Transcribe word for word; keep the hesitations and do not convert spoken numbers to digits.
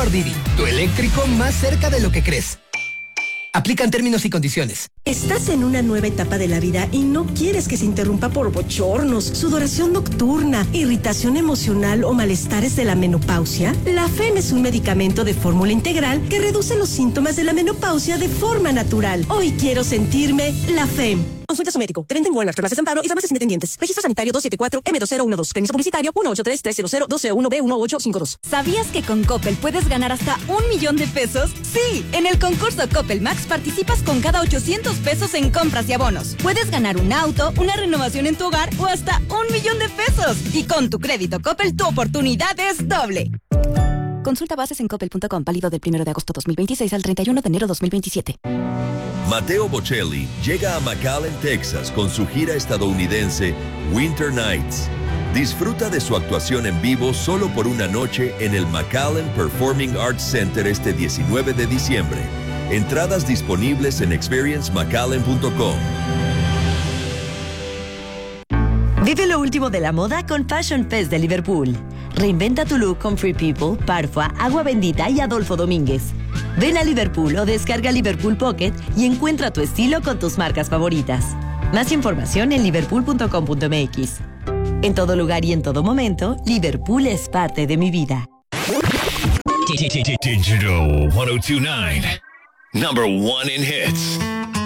Motor Didi, tu eléctrico más cerca de lo que crees. Aplican términos y condiciones. ¿Estás en una nueva etapa de la vida y no quieres que se interrumpa por bochornos, sudoración nocturna, irritación emocional o malestares de la menopausia? La F E M es un medicamento de fórmula integral que reduce los síntomas de la menopausia de forma natural. Hoy quiero sentirme la F E M. Consulta a su médico. Te venden Walmart, farmacias Amparo y farmacias independientes. Registro sanitario dos siete cuatro M dos cero uno dos. Permiso publicitario uno ocho tres tres cero cero dos cero uno B uno ocho cinco dos. ¿Sabías que con Coppel puedes ganar hasta un millón de pesos? Sí, en el concurso Coppel Max participas con cada ochocientos pesos en compras y abonos. Puedes ganar un auto, una renovación en tu hogar o hasta un millón de pesos. Y con tu crédito Coppel, tu oportunidad es doble. Consulta bases en coppel punto com, válido del primero de agosto dos mil veintiséis al treinta y uno de enero dos mil veintisiete. Matteo Bocelli llega a McAllen, Texas, con su gira estadounidense Winter Nights. Disfruta de su actuación en vivo solo por una noche en el McAllen Performing Arts Center este diecinueve de diciembre. Entradas disponibles en experience mcallen punto com. Vive lo último de la moda con Fashion Fest de Liverpool. Reinventa tu look con Free People, Parfua, Agua Bendita y Adolfo Domínguez. Ven a Liverpool o descarga Liverpool Pocket y encuentra tu estilo con tus marcas favoritas. Más información en liverpool punto com punto m x. En todo lugar y en todo momento, Liverpool es parte de mi vida. Digital one oh two point nine, number one in hits.